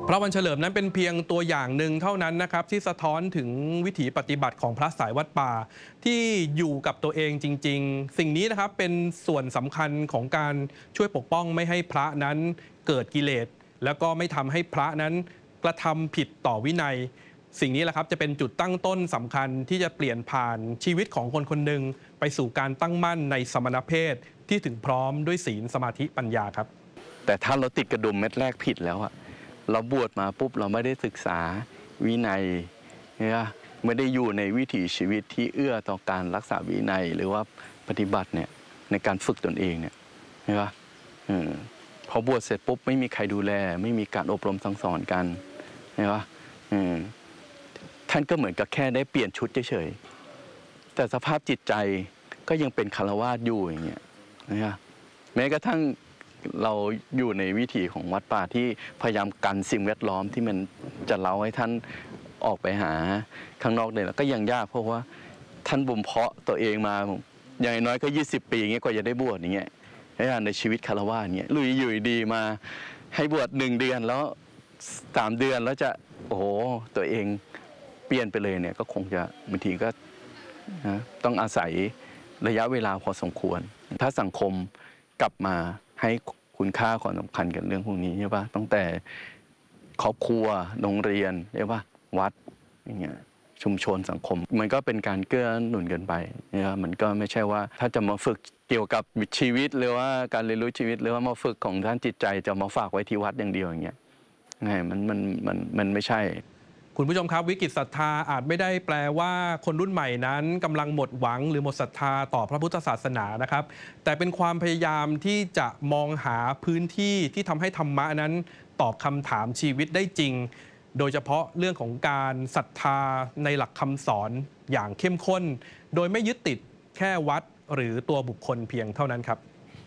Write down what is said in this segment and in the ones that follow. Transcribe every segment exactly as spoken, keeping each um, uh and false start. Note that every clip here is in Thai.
พระวันเฉลิมนั้นเป็นเพียงตัวอย่างหนึ่งเท่านั้นนะครับที่สะท้อนถึงวิถีปฏิบัติของพระสายวัดป่าที่อยู่กับตัวเองจริงๆสิ่งนี้นะครับเป็นส่วนสำคัญของการช่วยปกป้องไม่ให้พระนั้นเกิดกิเลสแล้วก็ไม่ทำให้พระนั้นกระทำผิดต่อวินัยสิ่งนี้แหละครับจะเป็นจุดตั้งต้นสำคัญที่จะเปลี่ยนผ่านชีวิตของคนคนหนึ่งไปสู่การตั้งมั่นในสมณเพศที่ถึงพร้อมด้วยศีลสมาธิปัญญาครับแต่ถ้าเราติดกระดุมเม็ดแรกผิดแล้วอะเราบวชมาปุ๊บเราไม่ได้ศึกษาวินัยเนี่ยไม่ได้อยู่ในวิถีชีวิตที่เอื้อต่อการรักษาวินัยหรือว่าปฏิบัติเนี่ยในการฝึกตนเองเนี่ยใช่ปะพอบวชเสร็จปุ๊บไม่มีใครดูแลไม่มีการอบรมสั่งสอนกันใช่ปะท่านก็เหมือนกับแค่ได้เปลี่ยนชุดเฉยๆแต่สภาพจิตใจก็ยังเป็นฆราวาสอยู่อย่างเงี้ยนะแม้กระทั่งเราอยู่ในวิถีของวัดป่าที่พยายามกันสิ่งแวดล้อมที่มันจะเล้าให้ท่านออกไปหาข้างนอกเนี่ยก็ยังยากเพราะว่าท่านบ่มเพาะตัวเองมาอย่างน้อยก็ยี่สิบปีอย่างเงี้ยกว่าจะได้บวชอย่างเงี้ยในชีวิตคฤหัสถ์อย่างเงี้ยลุยอยู่ดีมาให้บวชหนึ่งเดือนแล้วสามเดือนแล้วจะโอ้โหตัวเองเปลี่ยนไปเลยเนี่ยก็คงจะบางทีก็นะต้องอาศัยระยะเวลาพอสมควรถ้าสังคมกลับมาให้คุณค่าความสำคัญกับเรื่องพวกนี้ใช่ปะตั้งแต่ครอบครัวโรงเรียนใช่ปะวัดอย่างเงี้ยชุมชนสังคมมันก็เป็นการเกื้อหนุนกันไปเนี่ยมันก็ไม่ใช่ว่าถ้าจะมาฝึกเกี่ยวกับชีวิตหรือว่าการเรียนรู้ชีวิตหรือว่ามาฝึกของด้านจิตใจจะมาฝากไว้ที่วัดอย่างเดียวอย่างเงี้ยไงมันมันมันมันไม่ใช่คุณผู้ชมครับวิกฤตศรัทธาอาจไม่ได้แปลว่าคนรุ่นใหม่นั้นกำลังหมดหวังหรือหมดศรัทธาต่อพระพุทธศาสนานะครับแต่เป็นความพยายามที่จะมองหาพื้นที่ที่ทำให้ธรรมะนั้นตอบคำถามชีวิตได้จริงโดยเฉพาะเรื่องของการศรัทธาในหลักคำสอนอย่างเข้มข้นโดยไม่ยึดติดแค่วัดหรือตัวบุคคลเพียงเท่านั้นครับ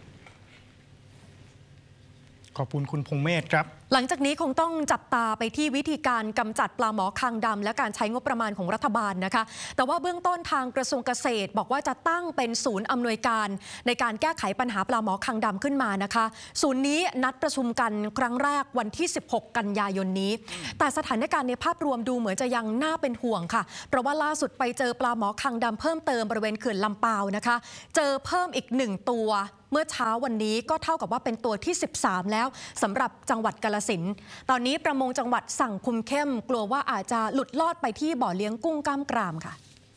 ขอบคุณคุณพงษ์เมธครับหลังจากนี้คงต้องจับตาไปที่วิธีการกำจัดปลาหมอคางดำและการใช้งบประมาณของรัฐบาลนะคะแต่ว่าเบื้องต้นทางกระทรวงเกษตรบอกว่าจะตั้งเป็นศูนย์อำนวยการในการแก้ไขปัญหาปลาหมอคางดำขึ้นมานะคะศูนย์นี้นัดประชุมกันครั้งแรกวันที่สิบหกกันยายนนี้แต่สถานการณ์ในภาพรวมดูเหมือนจะยังน่าเป็นห่วงค่ะเพราะว่าล่าสุดไปเจอปลาหมอคางดำเพิ่มเติมบริเวณเขื่อนลำปาวนะคะเจอเพิ่มอีกหนึ่งตัวเมื่อเช้าวันนี้ก็เท่ากับว่าเป็นตัวที่สิบสามแล้วสำหรับจังหวัดกาฬสินธุ์ตอนนี้ประมงจังหวัดสั่งคุมเข้มกลัวว่าอาจจะหลุดลอดไปที่บ่อเลี้ยงกุ้งกล้ามกรามค่ะ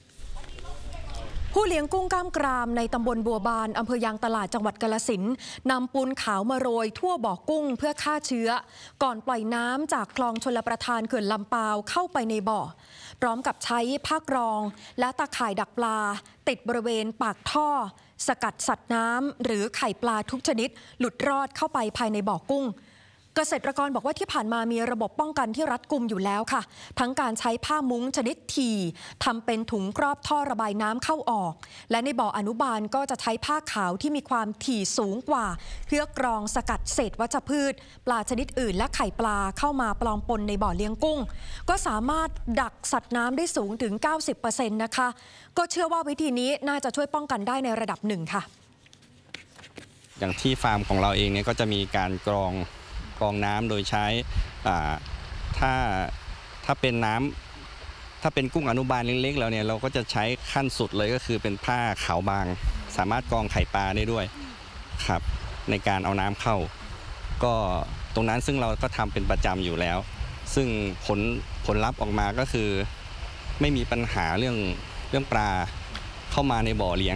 ผู้เลี้ยงกุ้งกล้ามกรามในตำบลบัวบานอำเภอยางตลาดจังหวัดกาฬสินธุ์นำปูนขาวมาโรยทั่วบ่อกุ้งเพื่อฆ่าเชื้อก่อนปล่อยน้ำจากคลองชลประทานเขื่อนลำปาวเข้าไปในบ่อพร้อมกับใช้ผ้ากรองและตะข่ายดักปลาติดบริเวณปากท่อสกัดสัตว์น้ำหรือไข่ปลาทุกชนิดหลุดรอดเข้าไปภายในบ่อกุ้งเกษตรกรบอกว่าที่ผ่านมามีระบบป้องกันที่รัดกุมอยู่แล้วค่ะทั้งการใช้ผ้ามุ้งชนิดทีทำเป็นถุงครอบท่อระบายน้ำเข้าออกและในบ่ออนุบาลก็จะใช้ผ้าขาวที่มีความถี่สูงกว่าเพื่อกรองสกัดเศษวัชพืชปลาชนิดอื่นและไข่ปลาเข้ามาปลอมปนในบ่อเลี้ยงกุ้งก็สามารถดักสัตว์น้ำได้สูงถึง เก้าสิบเปอร์เซ็นต์ นะคะก็เชื่อว่าวิธีนี้น่าจะช่วยป้องกันได้ในระดับหนึ่งค่ะอย่างที่ฟาร์มของเราเองเนี่ยก็จะมีการกรองกรองน้ำโดยใช้ถ้าถ้าเป็นน้ำถ้าเป็นกุ้งอนุบาลเล็กๆแล้วเนี่ยเราก็จะใช้ขั้นสุดเลยก็คือเป็นผ้าขาวบางสามารถกรองไข่ปลาได้ด้วยครับในการเอาน้ำเข้าก็ตรงนั้นซึ่งเราก็ทำเป็นประจำอยู่แล้วซึ่งผลผลลัพธ์ออกมาก็คือไม่มีปัญหาเรื่องเรื่องปลาเข้ามาในบ่อเลี้ยง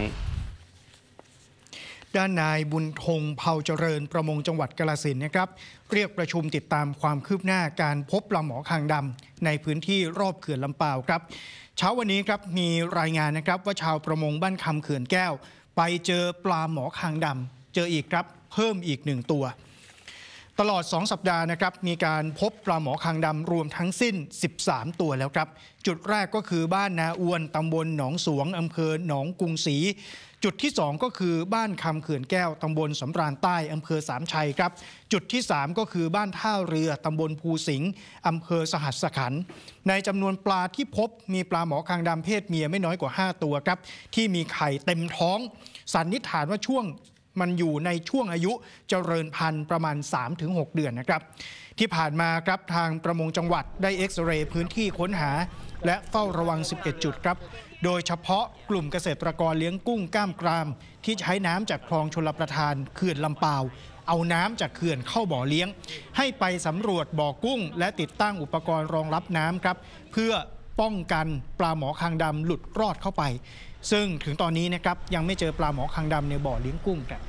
ด้านนายบุญธงเผ่าเจริญประมงจังหวัดกาฬสินธุ์นะครับเรียกประชุมติดตามความคืบหน้าการพบปลาหมอคางดำในพื้นที่รอบเขื่อนลำปาวครับเช้าวันนี้ครับมีรายงานนะครับว่าชาวประมงบ้านคำเขื่อนแก้วไปเจอปลาหมอคางดำเจออีกครับเพิ่มอีกหนึ่งตัวตลอดสองสัปดาห์นะครับมีการพบปลาหมอคางดำรวมทั้งสิ้นสิบสามตัวแล้วครับจุดแรกก็คือบ้านนาอวนตำบลหนองสวงอำเภอหนองกรุงศรีจุดที่สองก็คือบ้านคำเขื่อนแก้วตำบลสำราญใต้อำเภอสามชัยครับจุดที่สามก็คือบ้านท่าเรือตำบลภูสิงห์อำเภอสหัสขันธ์ในจำนวนปลาที่พบมีปลาหมอคางดำเพศเมียไม่น้อยกว่าห้าตัวครับที่มีไข่เต็มท้องสันนิษฐานว่าช่วงมันอยู่ในช่วงอายุเจริญพันธุ์ประมาณ สามถึงหก เดือนนะครับที่ผ่านมาครับทางประมงจังหวัดได้เอ็กซเรย์พื้นที่ค้นหาและเฝ้าระวังสิบเอ็ดจุดครับโดยเฉพาะกลุ่มเกษตรกรเลี้ยงกุ้งกล้ามกรามที่ใช้น้ำจากคลองชลประทานเขื่อนลำปาวเอาน้ำจากเขื่อนเข้าบ่อเลี้ยงให้ไปสำรวจบ่อกุ้งและติดตั้งอุปกรณ์รองรับน้ำครับเพื่อป้องกันปลาหมอคางดำหลุดรอดเข้าไปซึ่งถึงตอนนี้นะครับยังไม่เจอปลาหมอคางดำในบ่อเลี้ยงกุ้งครับ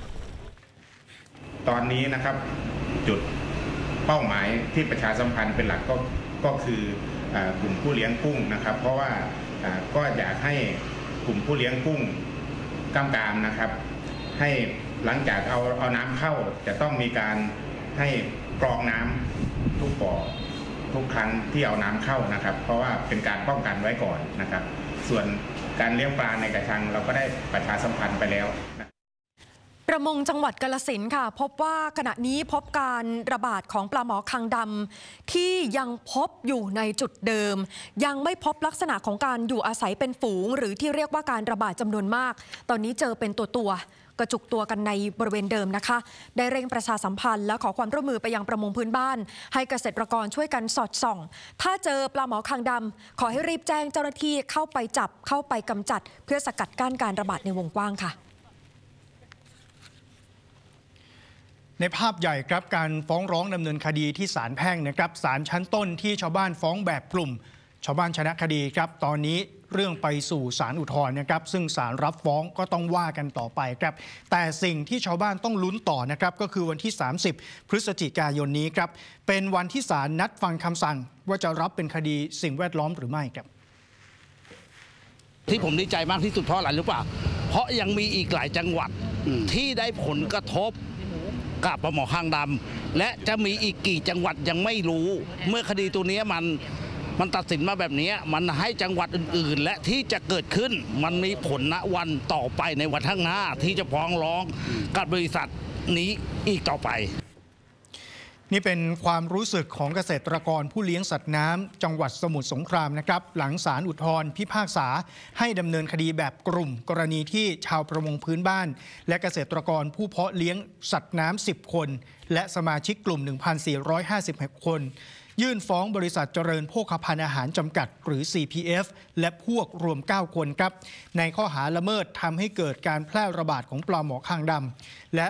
ตอนนี้นะครับจุดเป้าหมายที่ประชาสัมพันธ์เป็นหลักก็ก็คือกลุ่มผู้เลี้ยงกุ้งนะครับเพราะว่าก็อยากให้กลุ่มผู้เลี้ยงกุ้งกล้ามกรามนะครับให้หลังจากเอาเอาน้ำเข้าจะต้องมีการให้กรองน้ำทุกบ่อทุกครั้งที่เอาน้ำเข้านะครับเพราะว่าเป็นการป้องกันไว้ก่อนนะครับส่วนการเลี้ยงปลาในกระชังเราก็ได้ประชาสัมพันธ์ไปแล้วประมงจังหวัดกาฬสินธุ์ค่ะพบว่าขณะนี้พบการระบาดของปลาหมอคางดำที่ยังพบอยู่ในจุดเดิมยังไม่พบลักษณะของการอยู่อาศัยเป็นฝูงหรือที่เรียกว่าการระบาดจำนวนมากตอนนี้เจอเป็นตัวตัวกระจุกตัวกันในบริเวณเดิมนะคะได้เร่งประชาสัมพันธ์และขอความร่วมมือไปยังประมงพื้นบ้านให้เกษตรกรช่วยกันสอดส่องถ้าเจอปลาหมอคางดำขอให้รีบแจ้งเจ้าหน้าที่เข้าไปจับเข้าไปกำจัดเพื่อสกัดกั้นการระบาดในวงกว้างค่ะในภาพใหญ่ครับการฟ้องร้องดำเนินคดีที่ศาลแพ่งนะครับศาลชั้นต้นที่ชาวบ้านฟ้องแบบกลุ่มชาวบ้านชนะคดีครับตอนนี้เรื่องไปสู่ศาลอุทธรณ์นะครับซึ่งศาลรับฟ้องก็ต้องว่ากันต่อไปครับแต่สิ่งที่ชาวบ้านต้องลุ้นต่อนะครับก็คือวันที่สามสิบพฤศจิกายนนี้ครับเป็นวันที่ศาลนัดฟังคำสั่งว่าจะรับเป็นคดีสิ่งแวดล้อมหรือไม่ครับที่ผมดีใจมากที่สุดเพราะอะไรรู้ป่ะเพราะยังมีอีกหลายจังหวัดที่ได้ผลกระทบกับปลาหมอคางดำและจะมีอีกกี่จังหวัดยังไม่รู้เมื่อคดีตัวนี้มันมันตัดสินมาแบบนี้มันให้จังหวัดอื่นๆและที่จะเกิดขึ้นมันมีผลณวันต่อไปในวันข้างหน้าที่จะฟ้องร้องกับบริษัทนี้อีกต่อไปนี่เป็นความรู้สึกของเกษตรกรผู้เลี้ยงสัตว์น้ำจังหวัดสมุทรสงครามนะครับหลังศาลอุทธรณ์พิพากษาให้ดำเนินคดีแบบกลุ่มกรณีที่ชาวประมงพื้นบ้านและเกษตรกรผู้เพาะเลี้ยงสัตว์น้ำสิบคนและสมาชิกกลุ่ม หนึ่งพันสี่ร้อยห้าสิบหก คนยื่นฟ้องบริษัทเจริญโภคภัณฑ์อาหารจำกัดหรือ ซี พี เอฟ และพวกรวมเก้าคนครับในข้อหาละเมิดทำให้เกิดการแพร่ระบาดของปลาหมอคางดำและ